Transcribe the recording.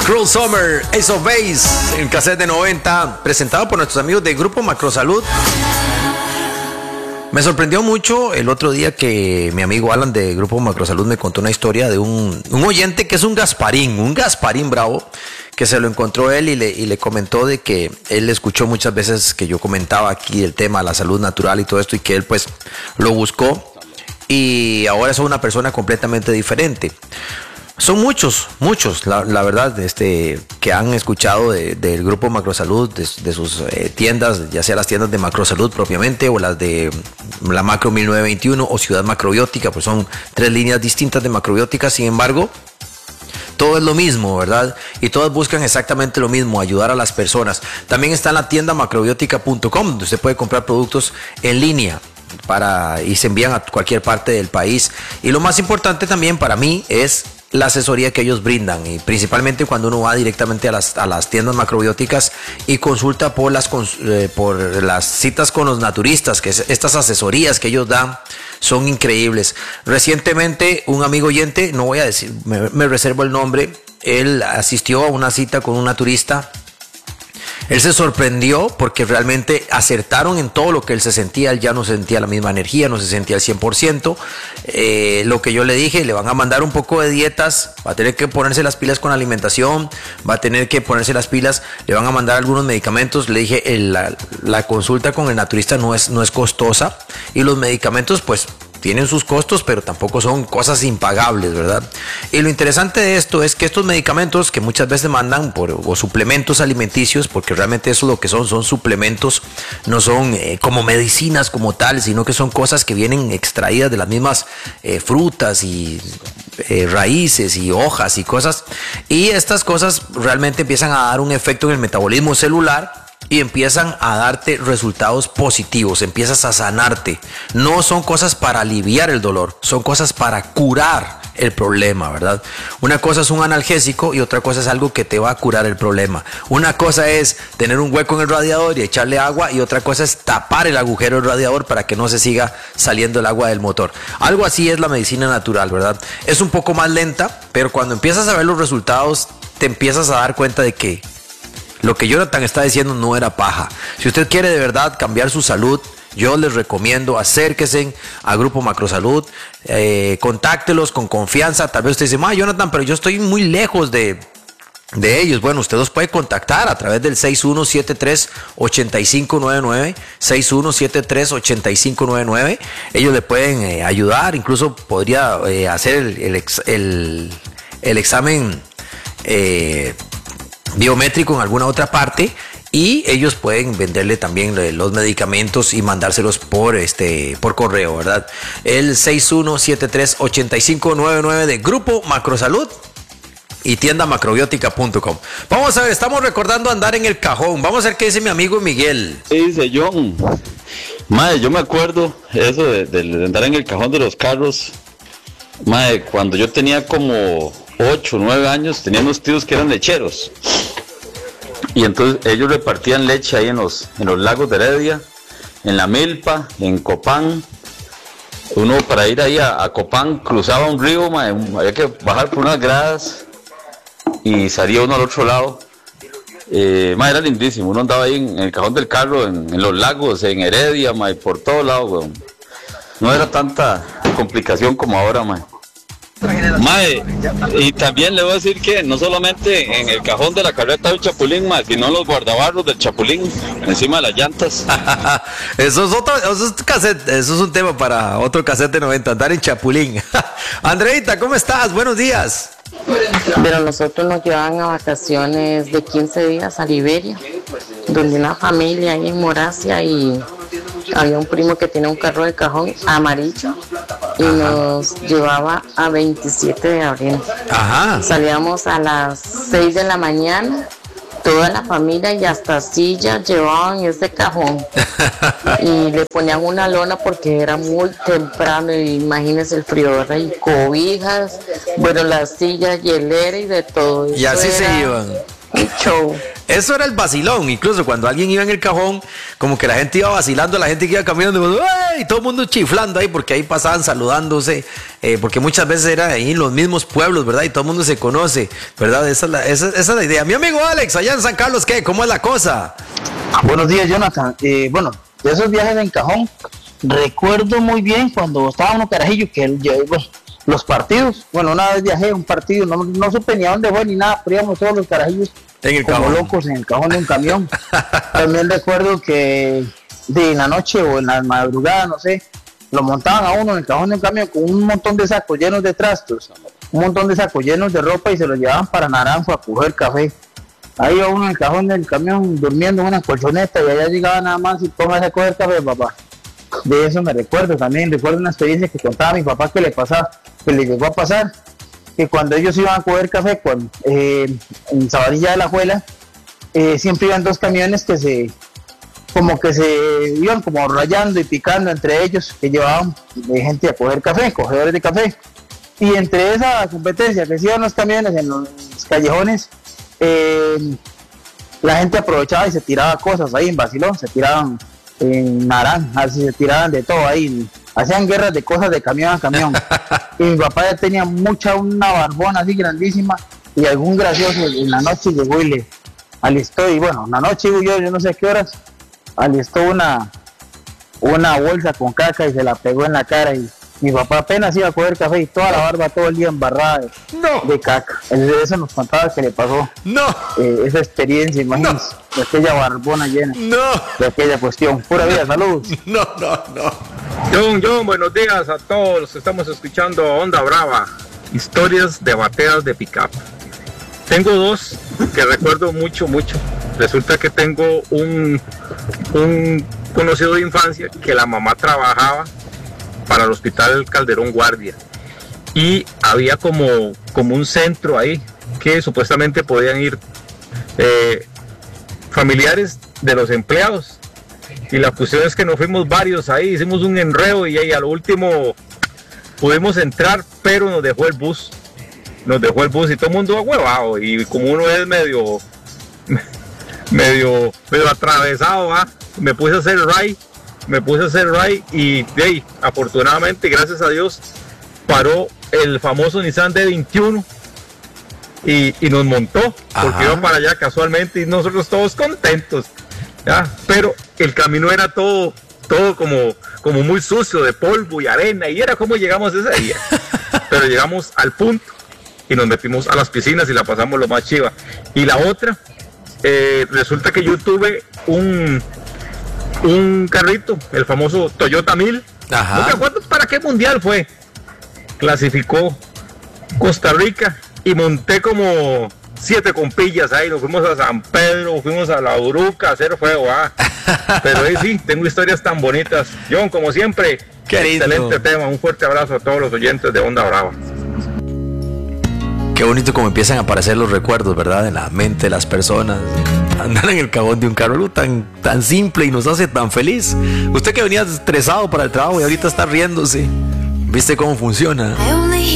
Cruel Summer, Ace of Base, en cassette de 90, presentado por nuestros amigos del Grupo Macrosalud. Me sorprendió mucho el otro día que mi amigo Alan de Grupo Macrosalud me contó una historia de un oyente que es un Gasparín bravo, que se lo encontró él y le comentó de que él escuchó muchas veces que yo comentaba aquí el tema de la salud natural y todo esto, y que él pues lo buscó y ahora es una persona completamente diferente. Son muchos, la verdad, que han escuchado del Grupo Macrosalud, de sus tiendas, ya sea las tiendas de Macrosalud propiamente o las de la Macro 1921 o Ciudad Macrobiótica, pues son 3 líneas distintas de macrobiótica. Sin embargo, todo es lo mismo, ¿verdad? Y todas buscan exactamente lo mismo, ayudar a las personas. También está en la tienda macrobiótica.com, donde usted puede comprar productos en línea y se envían a cualquier parte del país. Y lo más importante también para mí es la asesoría que ellos brindan, y principalmente cuando uno va directamente a las tiendas macrobióticas y consulta por las citas con los naturistas, que estas asesorías que ellos dan son increíbles. Recientemente un amigo oyente, no voy a decir, me reservo el nombre, él asistió a una cita con un naturista. Él se sorprendió porque realmente acertaron en todo lo que él se sentía. Él ya no sentía la misma energía, no se sentía al 100%. Lo que yo le dije, le van a mandar un poco de dietas, va a tener que ponerse las pilas con la alimentación, va a tener que ponerse las pilas, le van a mandar algunos medicamentos. Le dije, la consulta con el naturista no es costosa, y los medicamentos pues tienen sus costos, pero tampoco son cosas impagables, ¿verdad? Y lo interesante de esto es que estos medicamentos que muchas veces mandan o suplementos alimenticios, porque realmente eso es lo que son suplementos, no son como medicinas como tal, sino que son cosas que vienen extraídas de las mismas frutas y raíces y hojas y cosas. Y estas cosas realmente empiezan a dar un efecto en el metabolismo celular y empiezan a darte resultados positivos, empiezas a sanarte. No son cosas para aliviar el dolor, son cosas para curar el problema, ¿verdad? Una cosa es un analgésico y otra cosa es algo que te va a curar el problema. Una cosa es tener un hueco en el radiador y echarle agua, y otra cosa es tapar el agujero del radiador para que no se siga saliendo el agua del motor. Algo así es la medicina natural, ¿verdad? Es un poco más lenta, pero cuando empiezas a ver los resultados te empiezas a dar cuenta de que lo que Jonathan está diciendo no era paja. Si usted quiere de verdad cambiar su salud, yo les recomiendo, acérquense a Grupo Macrosalud, contáctelos con confianza. Tal vez usted dice, Jonathan, pero yo estoy muy lejos de ellos. Bueno, usted los puede contactar a través del 6173-8599, 6173-8599. Ellos le pueden ayudar, incluso podría hacer el examen biométrico en alguna otra parte, y ellos pueden venderle también los medicamentos y mandárselos por correo, ¿verdad? El 6173-8599 de Grupo Macrosalud y tienda macrobiótica.com. Vamos a ver, estamos recordando andar en el cajón. Vamos a ver qué dice mi amigo Miguel. Dice John, madre, yo me acuerdo eso de andar en el cajón de los carros. Madre, cuando yo tenía como 8 o 9 años, tenía unos tíos que eran lecheros, y entonces ellos repartían leche ahí en los lagos de Heredia, en La Milpa, en Copán. Uno, para ir ahí a Copán, cruzaba un río, había que bajar por unas gradas y salía uno al otro lado. Era lindísimo. Uno andaba ahí en el cajón del carro, en los lagos, en Heredia, y por todos lados, weón. No era tanta complicación como ahora, Mae, y también le voy a decir que no solamente en el cajón de la carreta del Chapulín, sino en los guardabarros del Chapulín, encima de las llantas. Eso es un tema para otro cassette de 90, andar en Chapulín. Andreita, ¿cómo estás? Buenos días. Pero nosotros nos llevaban a vacaciones de 15 días a Liberia, donde una familia ahí en Moracia, y había un primo que tenía un carro de cajón amarillo y nos llevaba a 27 de abril. Ajá. Salíamos a las 6 de la mañana, toda la familia, y hasta sillas llevaban ese cajón. Y le ponían una lona porque era muy temprano, y imagínense el frío, ¿verdad? Y cobijas, bueno, las sillas, hielera y de todo. Y así se iban. Un show. Eso era el vacilón. Incluso cuando alguien iba en el cajón, como que la gente iba vacilando, la gente que iba caminando, y todo el mundo chiflando ahí, porque ahí pasaban saludándose, porque muchas veces era ahí en los mismos pueblos, ¿verdad? Y todo el mundo se conoce, ¿verdad? Esa es la idea. Mi amigo Alex, allá en San Carlos, ¿qué? ¿Cómo es la cosa? Buenos días, Jonathan. Bueno, de esos viajes en cajón, recuerdo muy bien cuando estábamos en Carajillo, que los partidos, bueno, una vez viajé a un partido, no supe ni a dónde fue ni nada, pero íbamos todos los carajillos en el como cajón. Locos en el cajón de un camión. También recuerdo que en la noche o en la madrugada, no sé, lo montaban a uno en el cajón de un camión con un montón de sacos llenos de trastos, un montón de sacos llenos de ropa y se los llevaban para Naranjo a coger café. Ahí iba uno en el cajón del camión durmiendo en una colchoneta y allá llegaba nada más y póngase a coger café, papá. De eso me recuerdo también, recuerdo una experiencia que contaba mi papá que le llegó a pasar, que cuando ellos iban a coger café en Sabanilla de la Juela, siempre iban dos camiones que se iban como rayando y picando entre ellos, que llevaban gente a coger café, cogedores de café, y entre esa competencia que se iban los camiones en los callejones, la gente aprovechaba y se tiraba cosas ahí en vacilón, se tiraban en naranja, se tiraban de todo ahí, hacían guerras de cosas de camión a camión. Y mi papá ya tenía una barbona así grandísima, y algún gracioso en la noche llegó y le alistó, y bueno, en la noche yo no sé a qué horas, alistó una bolsa con caca y se la pegó en la cara, y mi papá apenas iba a coger café y toda la barba todo el día embarrada de caca. Eso nos contaba que le pasó esa experiencia, imagínense, de aquella barbona llena de aquella cuestión. Pura vida, saludos. John, buenos días a todos los que estamos escuchando Onda Brava, historias de bateas de pick-up. Tengo dos que recuerdo mucho. Resulta que tengo un conocido de infancia que la mamá trabajaba para el Hospital Calderón Guardia, y había como un centro ahí que supuestamente podían ir familiares de los empleados, y la cuestión es que nos fuimos varios ahí, hicimos un enredo y ahí a lo último pudimos entrar, pero nos dejó el bus y todo el mundo ahuevado, y como uno es medio atravesado, me puse a hacer ride y afortunadamente, gracias a Dios, paró el famoso Nissan D21 y nos montó. Ajá. Porque iba para allá casualmente y nosotros todos contentos, ¿ya? Pero el camino era todo como muy sucio de polvo y arena, y era como llegamos ese día. Pero llegamos al punto y nos metimos a las piscinas y la pasamos lo más chiva. Y la otra, resulta que yo tuve un carrito, el famoso Toyota 1000. Ajá. No me acuerdo para qué mundial fue. Clasificó Costa Rica y monté como 7 compillas ahí. Nos fuimos a San Pedro, fuimos a La Uruca a hacer fuego. Pero ahí sí, tengo historias tan bonitas. John, como siempre, excelente tema. Un fuerte abrazo a todos los oyentes de Onda Brava. Qué bonito como empiezan a aparecer los recuerdos, ¿verdad? En la mente de las personas. Andar en el cajón de un carro, algo tan simple y nos hace tan feliz. Usted que venía estresado para el trabajo y ahorita está riéndose. ¿Viste cómo funciona?